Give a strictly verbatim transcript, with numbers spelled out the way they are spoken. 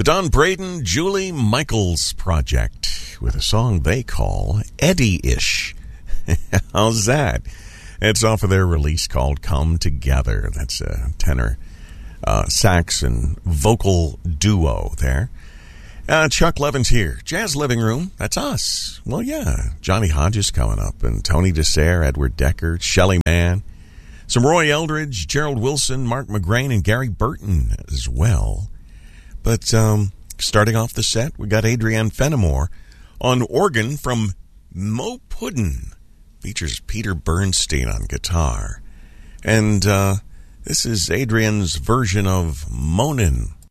Don Braden, Julie Michaels Project with a song they call Eddie-ish. How's that? It's off of their release called Come Together. That's a tenor uh, sax and vocal duo there. Uh, Chuck Levin's here. Jazz Living Room, that's us. Well, yeah, Johnny Hodges coming up, and Tony DeSere, Edward Decker, Shelley Mann, some Roy Eldridge, Gerald Wilson, Mark McGrain, and Gary Burton as well. But um, starting off the set, we got Adrienne Fenimore on organ from Mo Puddin'. Features Peter Bernstein on guitar. And uh, this is Adrienne's version of Moanin'